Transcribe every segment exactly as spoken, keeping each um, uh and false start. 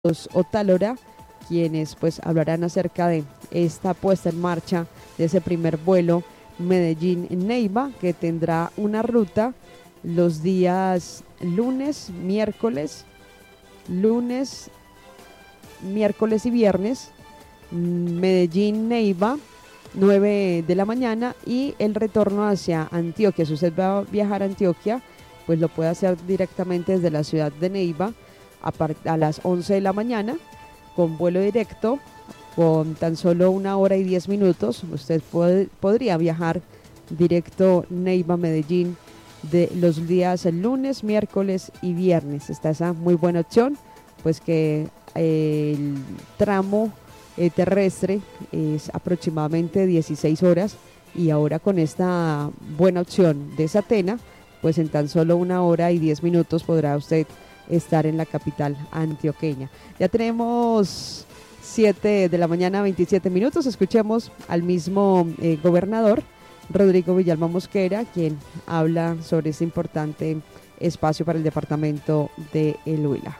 Otálora, quienes pues hablarán acerca de esta puesta en marcha de ese primer vuelo Medellín-Neiva, que tendrá una ruta los días lunes, miércoles, lunes, miércoles y viernes, Medellín-Neiva, nueve de la mañana, y el retorno hacia Antioquia. Si usted va a viajar a Antioquia, pues lo puede hacer directamente desde la ciudad de Neiva a, a las once de la mañana, con vuelo directo, con tan solo una hora y diez minutos. Usted puede, podría viajar directo Neiva-Medellín de los días lunes, miércoles y viernes. Está esa muy buena opción, pues que eh, el tramo eh, terrestre es aproximadamente dieciséis horas, y ahora con esta buena opción de Satena, pues en tan solo una hora y diez minutos podrá usted estar en la capital antioqueña. Ya tenemos siete de la mañana, veintisiete minutos. Escuchemos al mismo eh, gobernador, Rodrigo Villalba Mosquera, quien habla sobre este importante espacio para el departamento de El Huila.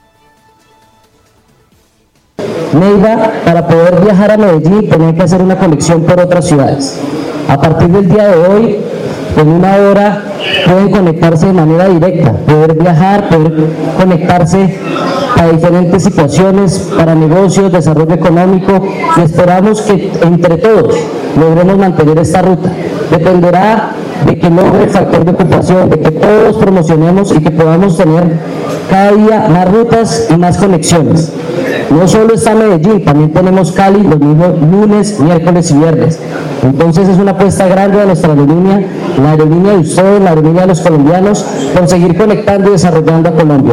Neiva, para poder viajar a Medellín, tenía que hacer una conexión por otras ciudades. A partir del día de hoy, en una hora pueden conectarse de manera directa, poder viajar, poder conectarse a diferentes situaciones, para negocios, desarrollo económico, y esperamos que entre todos logremos mantener esta ruta. Dependerá de que logre el factor de ocupación, de que todos promocionemos y que podamos tener cada día más rutas y más conexiones. No solo está Medellín, también tenemos Cali los mismos lunes, miércoles y viernes. Entonces es una apuesta grande de nuestra aerolínea, la aerolínea de ustedes, la aerolínea de los colombianos, con seguir conectando y desarrollando a Colombia.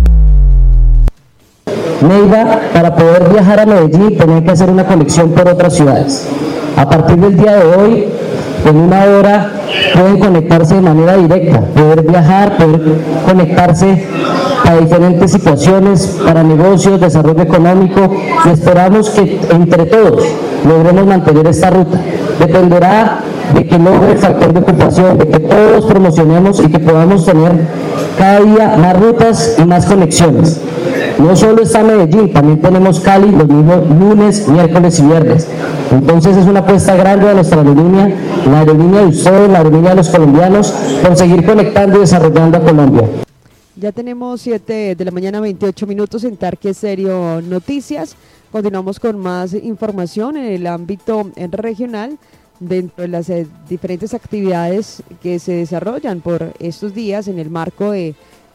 Neiva, para poder viajar a Medellín, tenía que hacer una conexión por otras ciudades. A partir del día de hoy, en una hora pueden conectarse de manera directa, poder viajar, poder conectarse a diferentes situaciones, para negocios, desarrollo económico, y esperamos que entre todos logremos mantener esta ruta. Dependerá de que logre el factor de ocupación, de que todos promocionemos y que podamos tener cada día más rutas y más conexiones. No solo está Medellín, también tenemos Cali los mismos lunes, miércoles y viernes. Entonces es una apuesta grande de nuestra aerolínea, la aerolínea de ustedes, la aerolínea de los colombianos, con seguir conectando y desarrollando a Colombia. Ya tenemos siete de la mañana, veintiocho minutos en Tarque Stereo Noticias. Continuamos con más información en el ámbito regional, dentro de las eh, diferentes actividades que se desarrollan por estos días en el marco de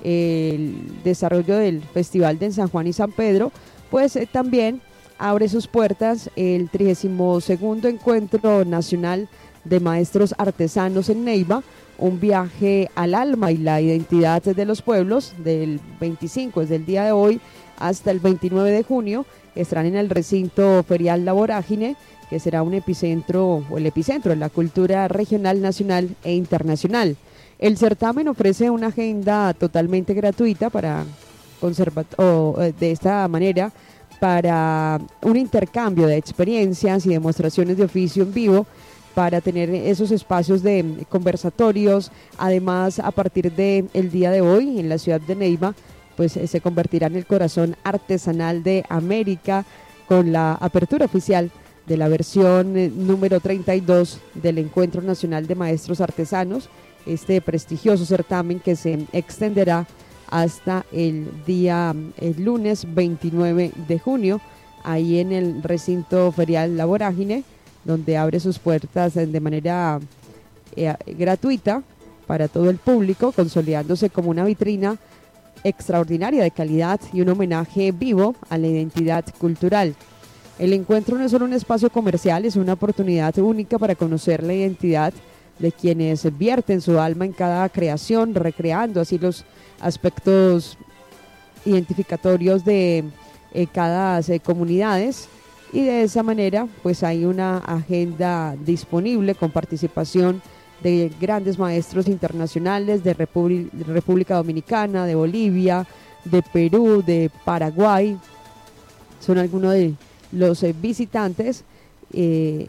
el desarrollo del Festival de San Juan y San Pedro. Pues eh, también abre sus puertas el trigésimo segundo Encuentro Nacional de Maestros Artesanos en Neiva, un viaje al alma y la identidad de los pueblos, del veinticinco, desde el día de hoy hasta el veintinueve de junio. Estarán en el recinto ferial La Vorágine, que será un epicentro o el epicentro de la cultura regional, nacional e internacional. El certamen ofrece una agenda totalmente gratuita para conservar, o de esta manera, para un intercambio de experiencias y demostraciones de oficio en vivo, para tener esos espacios de conversatorios. Además, a partir del día de hoy, en la ciudad de Neiva, pues se convertirá en el corazón artesanal de América, con la apertura oficial de la versión eh, número treinta y dos del Encuentro Nacional de Maestros Artesanos, este prestigioso certamen que se extenderá hasta el día, el lunes veintinueve de junio, ahí en el recinto ferial La Vorágine, donde abre sus puertas de manera eh, gratuita para todo el público, consolidándose como una vitrina extraordinaria de calidad y un homenaje vivo a la identidad cultural. El encuentro no es solo un espacio comercial, es una oportunidad única para conocer la identidad de quienes vierten su alma en cada creación, recreando así los aspectos identificatorios de eh, cada eh, comunidades, y de esa manera pues hay una agenda disponible con participación de grandes maestros internacionales de República, República Dominicana, de Bolivia, de Perú, de Paraguay. Son algunos de los eh, visitantes, eh,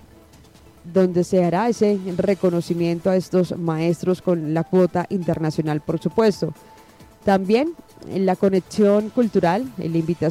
donde se hará ese reconocimiento a estos maestros con la cuota internacional, por supuesto. También la conexión cultural, la invitación